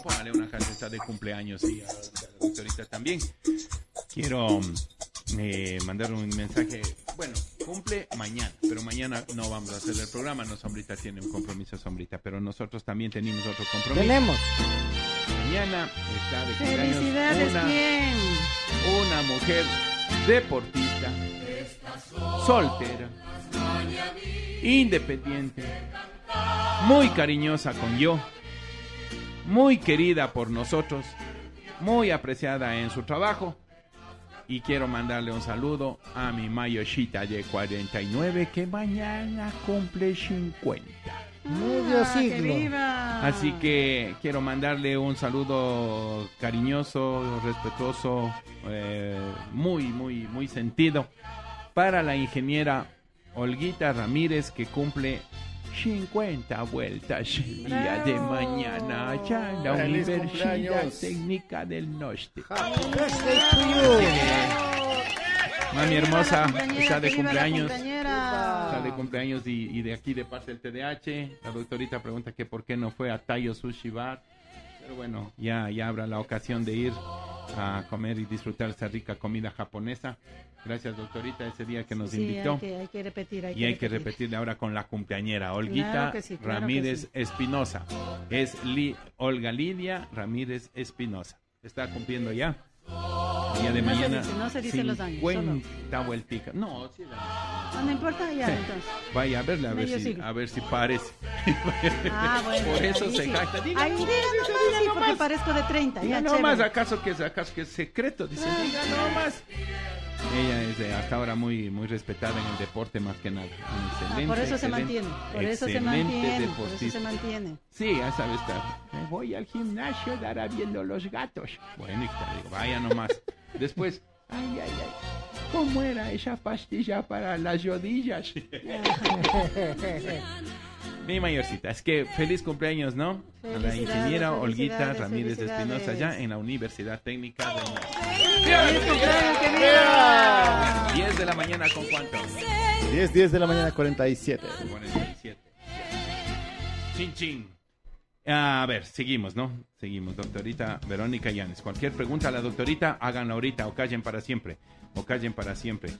Póngale una canción de cumpleaños y a la doctorita también. Quiero mandar un mensaje. Bueno, cumple mañana, pero mañana no vamos a hacer el programa. No, Sombrita tiene un compromiso, Sombrita, pero nosotros también tenemos otro compromiso. Tenemos. Mañana está de cumpleaños Felicidades, ¿quién? una mujer deportista, soltera, independiente, muy cariñosa con yo, muy querida por nosotros, muy apreciada en su trabajo. Y quiero mandarle un saludo a mi Mayoshita de 49 que mañana cumple 50. Medio siglo. ¡Que viva! Así que quiero mandarle un saludo cariñoso, respetuoso, muy sentido para la ingeniera Olguita Ramírez, que cumple 50 vueltas el día de mañana allá en la ¡Feliz Universidad cumpleaños! Técnica del Norte. Happy birthday to you. Mami hermosa, Cumpleañera, está de que viva la cumpleaños. cumpleañera. Está de cumpleaños y de aquí de parte del TDH. La doctorita pregunta que por qué no fue a Tayo Sushi Bar. Pero bueno, ya habrá la ocasión de ir a comer y disfrutar esa rica comida japonesa. Gracias, doctorita, ese día que nos invitó. Hay que repetir. Hay que repetirle ahora con la cumpleañera, Olguita Claro que sí, claro Ramírez que sí. Espinosa. Es Olga Lidia Ramírez Espinosa. Está cumpliendo ya. Día de No se mañana. dice, no se dice los años, 50 vuelticas. No, sí. No importa ya, entonces. Vaya a verle Medio siglo. a ver si parece. Ah, bueno. Por eso ahí se sí. jacta. Diga Ahí nomás, diga nomás, sí, porque parezco de 30. Diga Ya, nomás, chévere. ¿acaso que es secreto? Dice, diga nomás. Ella es hasta ahora muy respetada en el deporte más que nada. Excelente, Por eso se excelente, mantiene. Por eso se excelente mantiene. Por eso deportista. se mantiene. Sí, ya sabe estar. Me voy al gimnasio, dará viendo los gatos. Bueno, hija, digo, vaya nomás. Después, ay, ¿cómo era esa pastilla para las rodillas? Mi mayorcita, es que feliz cumpleaños, ¿no? A la ingeniera Olguita felicidades, Ramírez felicidades. Espinosa, allá en la Universidad Técnica de Norte. ¡Feliz cumpleaños, que viva! 10 de la mañana, ¿con cuánto? 10 de la mañana, 47. 47. Chin, chin. A ver, seguimos, ¿no? Seguimos, doctorita Verónica Llanes. Cualquier pregunta a la doctorita, háganla ahorita o callen para siempre. O callen para siempre.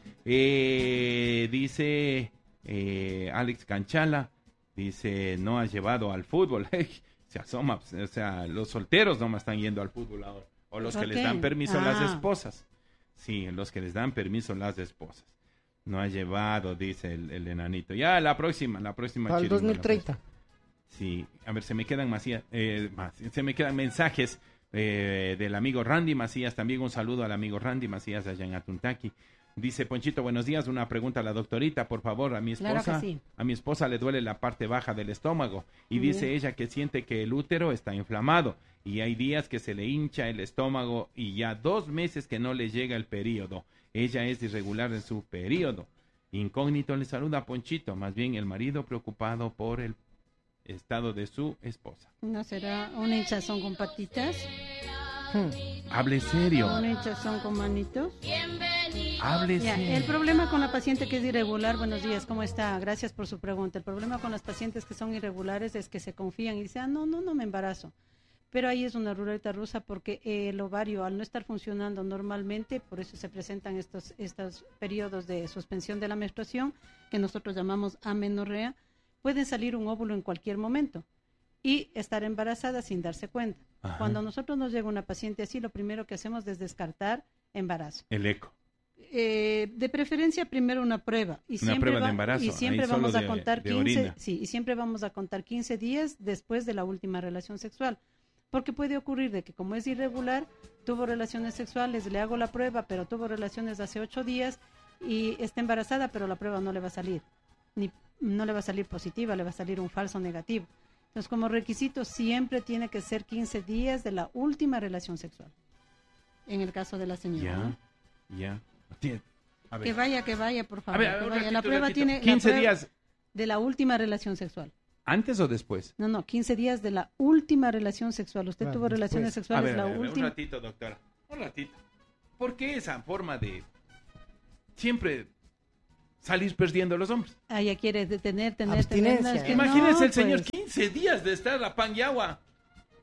Dice Alex Canchala, dice, no has llevado al fútbol. Se asoma, o sea, los solteros nomás están yendo al fútbol ahora. O los que les dan permiso a las esposas. Sí, los que les dan permiso las esposas. No ha llevado, dice el enanito. Ya, la próxima Para el chirimba, 2030. Sí, a ver, se me quedan se me quedan mensajes del amigo Randy Macías. También un saludo al amigo Randy Macías allá en Atuntaqui. Dice, Ponchito, buenos días, una pregunta a la doctorita, por favor. A mi esposa, Claro que sí. a mi esposa le duele la parte baja del estómago y dice ella que siente que el útero está inflamado y hay días que se le hincha el estómago y ya 2 meses que no le llega el periodo. Ella es irregular en su periodo. Incógnito le saluda Ponchito, más bien el marido preocupado por el estado de su esposa. ¿No será una hinchazón con patitas? Hable serio. ¿Una hinchazón con manitos? Hable Ya, serio. el problema con la paciente que es irregular, buenos días, ¿cómo está? Gracias por su pregunta. El problema con las pacientes que son irregulares es que se confían y dicen, no me embarazo. Pero ahí es una ruleta rusa porque el ovario, al no estar funcionando normalmente, por eso se presentan estos periodos de suspensión de la menstruación, que nosotros llamamos amenorrea, pueden salir un óvulo en cualquier momento y estar embarazada sin darse cuenta. Ajá. Cuando a nosotros nos llega una paciente así, lo primero que hacemos es descartar embarazo. El eco. De preferencia primero una prueba y Una siempre prueba de embarazo, y siempre ahí solo vamos a de- contar de 15 orina. sí, y siempre vamos a contar 15 días después de la última relación sexual, porque puede ocurrir de que como es irregular, tuvo relaciones sexuales, le hago la prueba, pero tuvo relaciones hace 8 días y está embarazada, pero la prueba no le va a salir, no le va a salir positiva, le va a salir un falso negativo. Entonces, como requisito siempre tiene que ser 15 días de la última relación sexual. En el caso de la señora. ¿no? Ya. A ver. Que vaya, por favor. A ver, que un vaya. ratito, La prueba ratito. tiene 15 la prueba días. de la última relación sexual. ¿Antes o después? No, 15 días de la última relación sexual. Usted Ah, tuvo relaciones después. sexuales la un última. ratito, doctora. Un ratito. ¿Por qué esa forma de siempre salir perdiendo los hombres? Ah, ya quiere tener. Abstinencia. no, es que Imagínese no, el señor pues. 15 días de estar a pan y agua.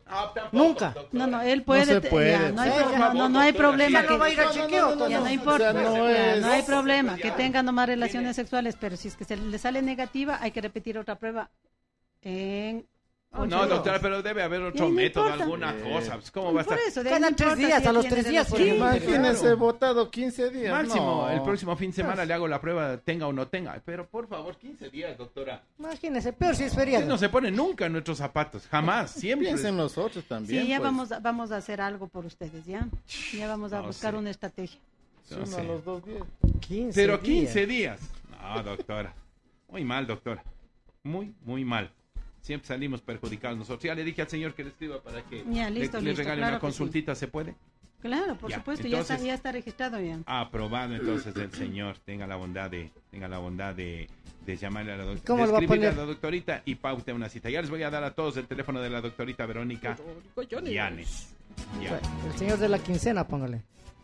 Nunca. No, él puede. se puede. Ya, no hay, Por no, no hay problema. Ya no va a ir a chequeo. Ya no importa. O sea, no Ya, es- no hay problema que tengan nomás relaciones sexuales, pero si es que se le sale negativa, hay que repetir otra prueba en No, doctora, pero debe haber otro no método, importa. alguna cosa. Pues, ¿cómo va a estar? Por eso, de ahí Cada no 3 importa días, si a los tiene 3 días, por relaciones. ejemplo. Imagínese votado 15 días. Máximo, no. el próximo fin de semana le hago la prueba, tenga o no tenga. Pero por favor, 15 días, doctora. Imagínese, peor si es Usted feriado. no se pone nunca en nuestros zapatos, jamás, siempre. Piensen nosotros también. Sí, ya pues. vamos a hacer algo por ustedes, ¿ya? Ya vamos a No buscar sé. una estrategia. Sí, No uno sé. a los 2 días. 15 Pero días. 15 días. No, doctora. Muy mal, doctora. Muy, muy mal. Siempre salimos perjudicados nosotros. Ya le dije al señor que le escriba para que Ya, listo, le listo, regale claro una que consultita, ¿se puede? Claro, por Ya, supuesto, entonces- ya está registrado ya. Aprobado entonces el señor. Tenga la bondad de llamarle a la doctora. ¿Cómo De lo va a escribirle poner? a la doctorita y paute una cita. Ya les voy a dar a todos el teléfono de la doctorita Verónica Llanes. Ya. El señor de la quincena, póngale.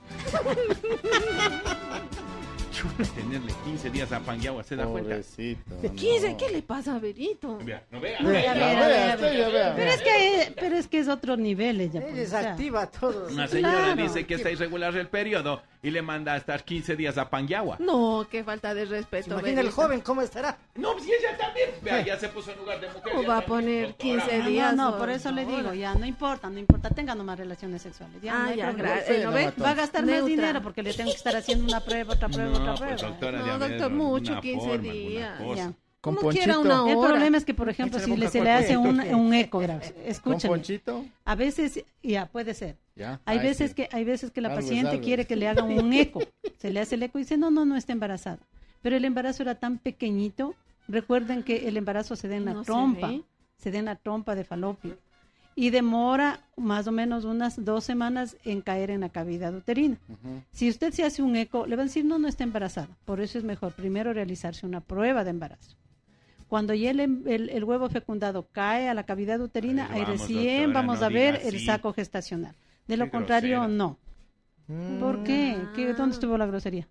Tenerle 15 días a Panguiagua, ¿se da cuenta? Pobrecito. ¿De 15? ¿Qué le pasa a Berito? Vea, no vea. Vea, Ya, Vea, vea, vea, vea, usted ya vea. Pero es que es otro nivel ella. Ella pues, es o sea. activa a todos. Una señora Claro. dice que está irregular el periodo y le manda a estar 15 días a Panguiagua. No, qué falta de respeto. Imagina el Berito. joven, ¿cómo estará? No, si ella también. Vea, ya se puso en lugar de mujer. ¿Cómo ya va a también, poner doctora. 15 No, días? no, por eso le digo, ya, no importa, tengan nomás relaciones sexuales. Ya, no Ah, hay ya, problema. ¿no ve? Va a gastar más Neutra. dinero porque le tengo que estar haciendo una prueba, otra prueba, otra No, prueba. pues doctora, No, de haber doctor, mucho, alguna 15 forma, días. alguna cosa. Ya. Con Como quiera Ponchito. una El hora. problema es que, por ejemplo, Échale si boca se al le hace cuerpo. un eco, Con escúchame, Ponchito. a veces, ya, puede ser. Ya. Hay Ay, veces sí. que la Algo es paciente algo. quiere que le hagan un eco. Se le hace el eco y dice, no está embarazada. Pero el embarazo era tan pequeñito. Recuerden que el embarazo se da en la No se trompa. ve. Se da en la trompa de falopio. Y demora más o menos unas 2 semanas en caer en la cavidad uterina. Ujú. Si usted se hace un eco, le van a decir, no está embarazada. Por eso es mejor primero realizarse una prueba de embarazo. Cuando ya el huevo fecundado cae a la cavidad uterina, Ahí ahí vamos, recién doctora, vamos no a ver diga el así. saco gestacional. De lo Qué contrario, grosera. no. ¿Por qué? ¿Dónde estuvo la grosería?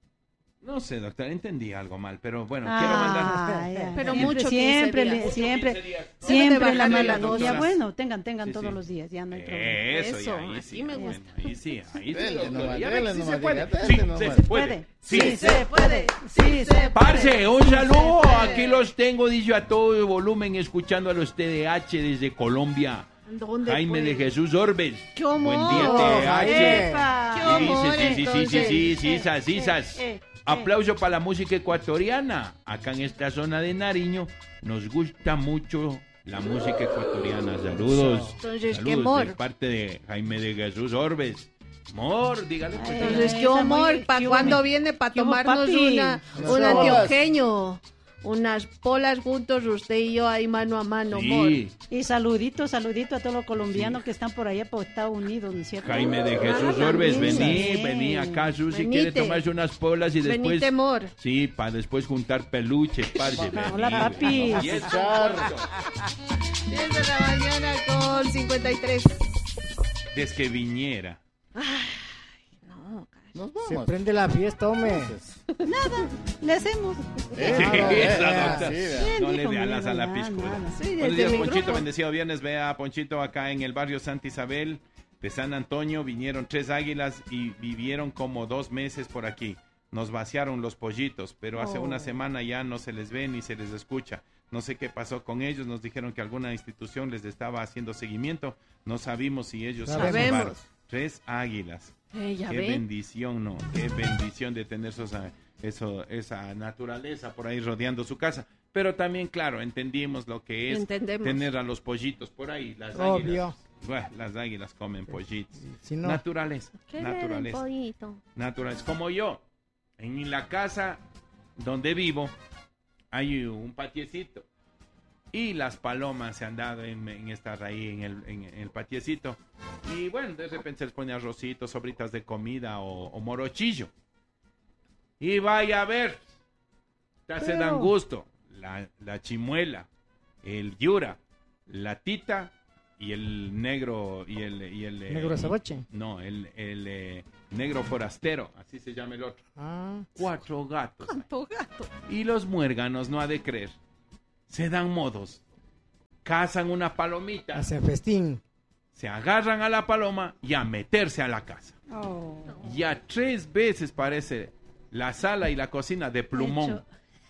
No sé, doctora, entendí algo mal, pero bueno, quiero mandar... Ya. Pero Siempre, mucho 15 siempre, días. le- Mucho siempre, 15 días. Debe siempre de la bajarle mala la dosis. Ya dosis. bueno, tengan Sí, todos sí. los días, ya no hay problema. Eso, Eso, ya, ahí así sí, me bueno, gusta. ahí sí, Dele doctora, nomás, ya dele ves, sí nomás, se puede, diga, sí dele nomás. se puede, Puede. sí Sí, se se puede. Sí, se puede. Parce, un Sí, saludo, se puede. aquí los tengo, dice a todo volumen, escuchando a los TDH desde Colombia. ¿Dónde Jaime de fue? Jesús Orbes. ¡Qué humor! Buen día, TDH. ¡Epa! ¡Qué Y humor, dice, sí, entonces! sisas, sisas. Aplauso para la música ecuatoriana. Acá en esta zona de Nariño nos gusta mucho la música ecuatoriana. Saludos. Entonces, Saludos qué amor. de parte de Jaime de Jesús Orbes. Amor, dígale. pues, Ay, señor. Entonces, qué Está humor. muy- ¿Para qué cuándo hubo- viene? Para qué hubo, tomarnos papi? un Unas antioqueño. Unas polas juntos, usted y yo ahí mano a mano, amor. Sí, Y saludito a todos los colombianos que están por allá por Estados Unidos, ¿no es cierto? Jaime de Jesús Ah, Orbes, también. vení acá, Susi, Venite. quiere tomarse unas polas y después... Venite, amor. Sí, para después juntar peluches, parce. Hola, vení, papi. vení. Y eso, corto. 10 de la mañana con 53. Desde que viniera. No, caray. Nos Se vamos. prende la fiesta, hombre. Le hacemos. Claro, Esa, vea, doctora. sí, vea. Bien, No le dijo dé alas Miguel, a la nada, piscula. nada. Sí, Buenos desde días, mi Ponchito, grupo. bendecido viernes. Vea a Ponchito acá en el barrio Santa Isabel de San Antonio. Vinieron 3 águilas y vivieron como 2 meses por aquí. Nos vaciaron los pollitos, pero hace Oh. una semana ya no se les ve ni se les escucha. No sé qué pasó con ellos. Nos dijeron que alguna institución les estaba haciendo seguimiento. No sabemos si ellos se los Sabemos. llevaron. 3 águilas. Ya Qué ve. bendición, ¿no? Qué bendición de tener esa naturaleza por ahí rodeando su casa. Pero también, claro, entendimos lo que es Entendemos. tener a los pollitos por ahí. Las Obvio. águilas. Bueno, las águilas comen pollitos. Si no, Naturaleza, ¿Qué naturaleza, pollito? naturaleza. Como yo, en la casa donde vivo, hay un patiecito. Y las palomas se han dado en estar ahí en el patiecito. Y bueno, de repente se les pone arrocitos, sobritas de comida o morochillo. Y vaya a ver, ya se dan gusto. La chimuela, el yura, la tita y el negro y el negro azabache. no, el negro forastero, así se llama el otro. Ah, 4 gatos. ¿Cuánto gato? Y los muérganos, no ha de creer, se dan modos. Cazan una palomita hacen festín. se agarran a la paloma y a meterse a la casa. Oh. Ya 3 veces parece la sala y la cocina de plumón.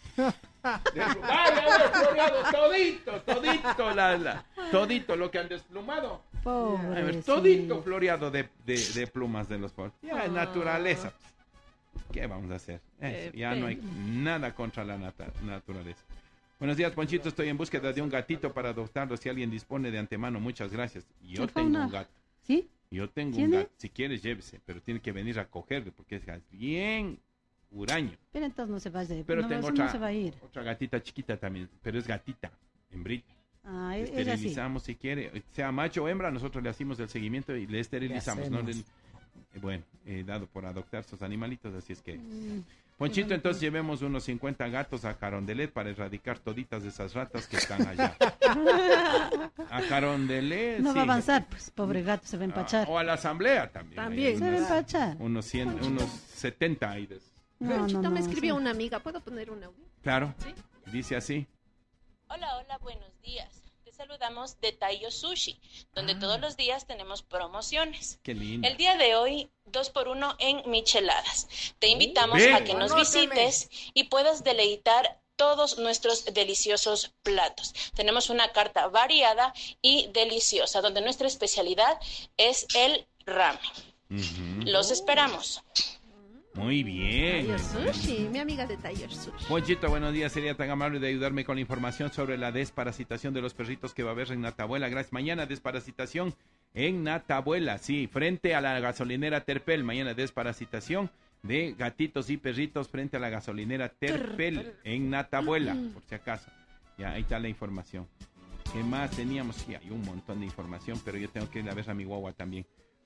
Todito lo que han desplumado. Pobre. Todito floreado de plumas de los pobres. Ya es naturaleza. ¿Qué vamos a hacer? Ya no hay nada contra la naturaleza. Buenos días, Ponchito. Estoy en búsqueda de un gatito para adoptarlo. Si alguien dispone de antemano, muchas gracias. Yo tengo un gato. ¿Sí? Yo tengo un ¿Tiene? gato. Si quieres, llévese. Pero tiene que venir a cogerlo porque es bien huraño. Pero entonces no se va a ir. Pero no, tengo eso no se va a ir. otra gatita chiquita también. Pero es gatita, hembrita. Ah, es así. Esterilizamos si quiere. Sea macho o hembra, nosotros le hacemos el seguimiento y le esterilizamos. ¿No? Bueno, he dado por adoptar estos animalitos, así es que... Ponchito, entonces llevemos unos 50 gatos a Carondelet para erradicar toditas de esas ratas que están allá. A Carondelet, No sí. va a avanzar, pues, pobre gato, se va a empachar. O a la asamblea también. También. Hay Se va a empachar. unos 70 hay de esos. Ponchito, me sí. escribió una amiga. ¿Puedo poner un audio? Claro, Sí. dice así. Hola, buenos días. Te saludamos de Taiyo Sushi, donde todos los días tenemos promociones. Qué lindo. El día de hoy, 2x1 en micheladas. Te invitamos Ve. a que nos Anótame. visites y puedas deleitar todos nuestros deliciosos platos. Tenemos una carta variada y deliciosa, donde nuestra especialidad es el ramen. Ujú. Los esperamos. Muy bien. Taller Sushi, mi amiga de Taller Sushi. Ponchito, buenos días. Sería tan amable de ayudarme con la información sobre la desparasitación de los perritos que va a haber en Natabuela. Gracias. Mañana desparasitación en Natabuela, sí, frente a la gasolinera Terpel. Mañana desparasitación de gatitos y perritos frente a la gasolinera Terpel en Natabuela, por si acaso. Ya, ahí está la información. ¿Qué más teníamos? Sí, hay un montón de información, pero yo tengo que ir a ver a mi guagua también.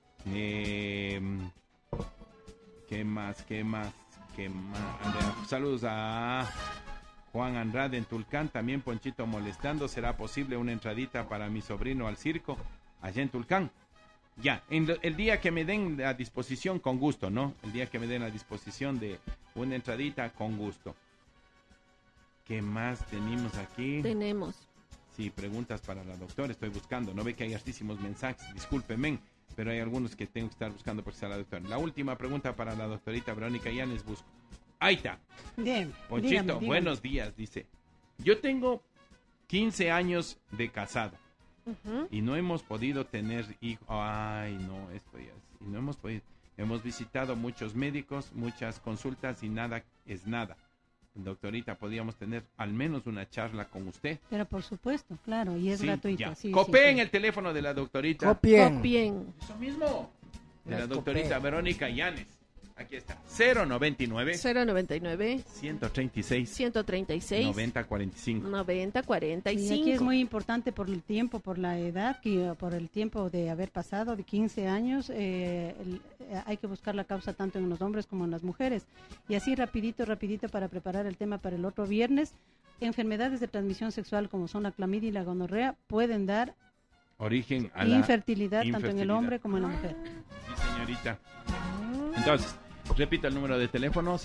¿Qué más? Saludos a Juan Andrade en Tulcán, también Ponchito molestando. ¿Será posible una entradita para mi sobrino al circo allá en Tulcán? Ya, el día que me den a disposición, con gusto, ¿no? El día que me den a disposición de una entradita, con gusto. ¿Qué más tenemos aquí? Tenemos. Sí, preguntas para la doctora, estoy buscando. No ve que hay hartísimos mensajes, discúlpeme, pero hay algunos que tengo que estar buscando porque está la doctora. La última pregunta para la doctorita Verónica Llanes, busco. Ahí está. Bien. Ponchito, buenos días, dice. Yo tengo 15 años de casado Ujú. y no hemos podido tener hijos. Ay, no, estoy así. No hemos podido. Hemos visitado muchos médicos, muchas consultas y nada es nada. Doctorita, podríamos tener al menos una charla con usted. Pero por supuesto, claro, y es Sí, gratuito. ya. Sí, Copien sí. el teléfono de la doctorita. Copien. Copien. Eso mismo. De la Las doctorita copé. Verónica Llanes. Aquí está. 099 099 136 136 9045. 9045. Sí, aquí es muy importante por el tiempo, por la edad, por el tiempo de haber pasado, de 15 años, hay que buscar la causa tanto en los hombres como en las mujeres. Y así rapidito para preparar el tema para el otro viernes, enfermedades de transmisión sexual como son la clamidia y la gonorrea pueden dar Origen a la infertilidad tanto en el infertilidad. hombre como en la mujer. Sí, señorita. Entonces, repito el número de teléfono,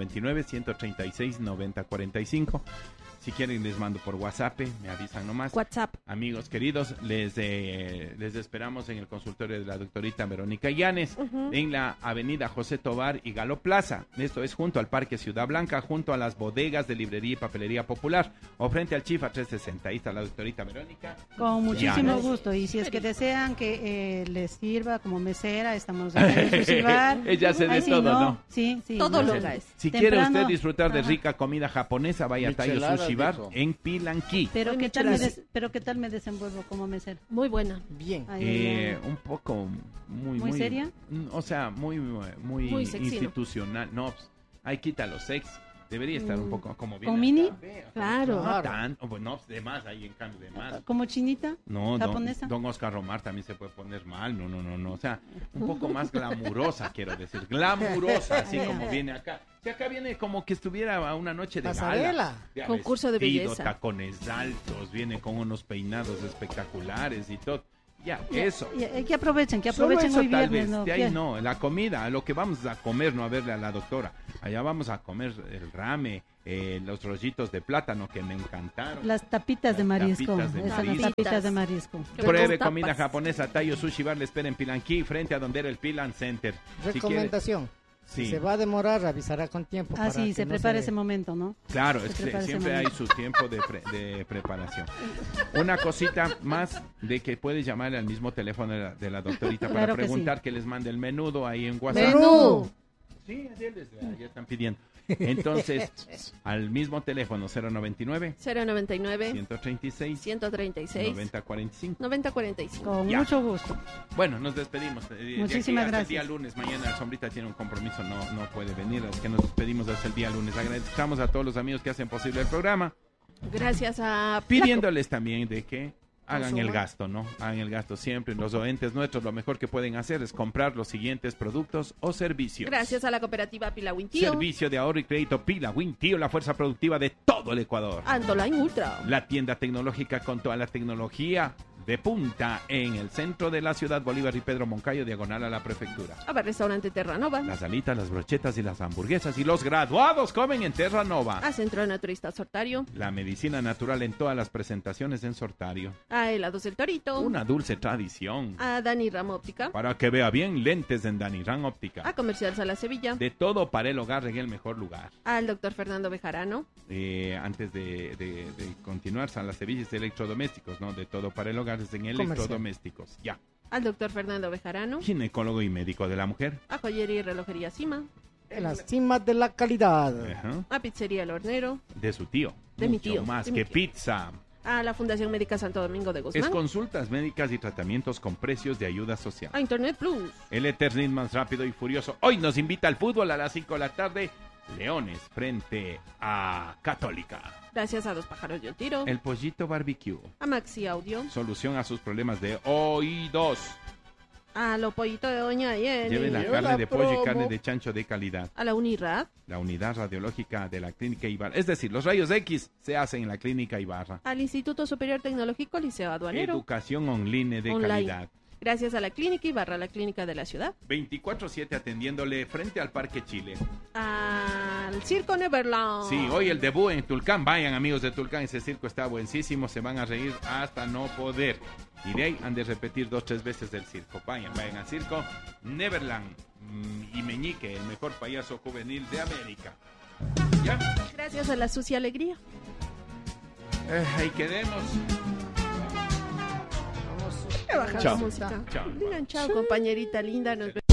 099-136-9045. Si quieren les mando por WhatsApp, me avisan nomás. WhatsApp. Amigos queridos, les esperamos en el consultorio de la doctorita Verónica Llanes, en la avenida José Tovar y Galo Plaza. Esto es junto al Parque Ciudad Blanca, junto a las bodegas de librería y papelería popular, o frente al Chifa 360. Ahí está la doctorita Verónica. Con muchísimo Llanes. gusto. Y si es que desean que les sirva como mesera, estamos acá en su cibar. Ella hace de Ahí sí, todo, ¿no? Sí, sí. Todo no. lo es. Si quiere Temprano. usted disfrutar de Ajá. rica comida japonesa, vaya a Tayo Micheladas, Sushi Bar dijo. en Pilanquí. Pero Muy qué tal muchas pero qué tal me desenvuelvo como mesera. Muy buena. Bien. Ay, ay, ay. Un poco ¿Muy seria? O sea, muy Muy sexy, ¿no? institucional. No, pues, ahí quita los sex. Debería estar un poco como bien. ¿Con mini? Claro. No tan, bueno, de más, ahí en cambio de más. Como chinita. No, ¿Japonesa? don Oscar Romar también se puede poner mal. No. O sea, un poco más glamurosa, quiero decir. Glamurosa, así Ah, ya. como viene acá. Si acá viene como que estuviera a una noche de Pasarela. gala. Concurso de Vestido, belleza. Tacones altos, viene con unos peinados espectaculares y todo. Ya, eso. Que aprovechen Solo eso hoy tal viernes. vez, ¿no? de ahí Ya. no, la comida, a lo que vamos a comer, no a verle a la doctora. Allá vamos a comer el rame, los rollitos de plátano que me encantaron. Las tapitas de Las marisco. tapitas de Esas las marisco. tapitas de marisco. Pruebe Con comida tapas. japonesa, Tayo Sushi Bar le espera en Pilanquí, frente a donde era el Pilan Center. Si quiere- Recomendación. Sí. Si se va a demorar, avisará con tiempo. Ah, para sí, que se no prepara ese momento, ¿no? Claro, Se es que prepara ese siempre hay momento. su tiempo de preparación. Una cosita más de que puedes llamarle al mismo teléfono de la doctorita para Claro que preguntar que les mande el menudo ahí en WhatsApp. ¡Menú! Sí, así ya están pidiendo. Entonces, al mismo teléfono 099 099 136 136 9045. 9045. Con Ya. mucho gusto. Bueno, nos despedimos. De aquí Muchísimas hasta gracias. el día lunes. Mañana el Sombrita tiene un compromiso, no puede venir. Es que nos despedimos hasta el día lunes. Agradecemos a todos los amigos que hacen posible el programa. Gracias a Pidiéndoles también de que hagan Consuma. el gasto, ¿no? Hagan el gasto siempre. Los oyentes nuestros lo mejor que pueden hacer es comprar los siguientes productos o servicios. Gracias a la cooperativa Pilawintío. Servicio de ahorro y crédito Pila Wintío, la fuerza productiva de todo el Ecuador. Antoline Ultra. La tienda tecnológica con toda la tecnología de punta en el centro de la ciudad, Bolívar y Pedro Moncayo, diagonal a la prefectura. A ver, restaurante Terranova. Las alitas, las brochetas y las hamburguesas y los graduados comen en Terranova. A Centro Naturista Sortario. La medicina natural en todas las presentaciones en Sortario. A Helados del Torito. Una dulce tradición. A Dani Ram Óptica. Para que vea bien, lentes en Danirán Óptica. A Comercial Sala Sevilla. De todo para el hogar en el mejor lugar. Al doctor Fernando Bejarano. Antes de continuar, Sala Sevilla es electrodomésticos, ¿no? De todo para el hogar es en Comercial. electrodomésticos. Ya. Al doctor Fernando Bejarano. Ginecólogo y médico de la mujer. A Joyería y Relojería Cima. En la cima de la calidad. Ajá. A Pizzería El Hornero. De su tío. De mi Mucho tío, más de mi que tío. pizza. A la Fundación Médica Santo Domingo de Es Guzmán. consultas médicas y tratamientos con precios de ayuda social. A Internet Plus. El Eternit más rápido y furioso. Hoy nos invita al fútbol a las 5 de la tarde. Leones frente a Católica. Gracias a Dos Pájaros de un Tiro. El Pollito Barbecue. A Maxi Audio. Solución a sus problemas de oídos. A Lo Pollito de Doña Jenny. Lleve la Yo carne la de pollo y promo. carne de chancho de calidad. A la Unirad. La unidad radiológica de la Clínica Ibarra. Es decir, los rayos X se hacen en la Clínica Ibarra. Al Instituto Superior Tecnológico Liceo Aduanero. Educación online de Online. calidad. Gracias a la Clínica Ibarra, la clínica de la ciudad. 24/7 atendiéndole frente al Parque Chile. Al Circo Neverland. Sí, hoy el debut en Tulcán. Vayan, amigos de Tulcán, ese circo está buenísimo. Se van a reír hasta no poder. Y de ahí han de repetir 2-3 veces del circo. Vayan al circo Neverland. Y Meñique, el mejor payaso juvenil de América. ¿Ya? Gracias a la Sucia Alegría. Ahí quedemos. Voy a bajar Chao. la música. Chao. Digan chao, compañerita linda. Nos vemos.